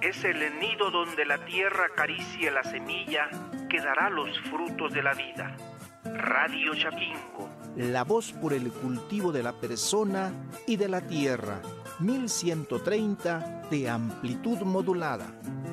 Es el nido donde la tierra acaricia la semilla que dará los frutos de la vida. Radio Chapingo. La voz por el cultivo de la persona y de la tierra. 1130 de amplitud modulada.